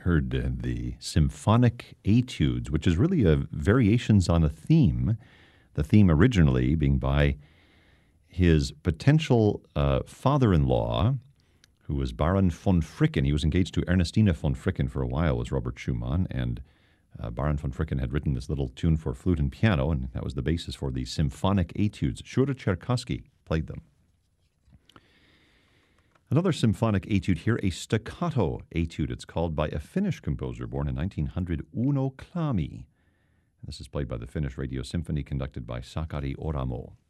heard the symphonic etudes, which is really variations on a theme, the theme originally being by his potential father-in-law, who was Baron von Fricken. He was engaged to Ernestina von Fricken for a while, was Robert Schumann, and Baron von Fricken had written this little tune for flute and piano, and that was the basis for the symphonic etudes. Shura Cherkassky played them. Another symphonic etude here, a staccato etude. It's called by a Finnish composer born in 1900, Uno Klami. This is played by the Finnish Radio Symphony, conducted by Sakari Oramo.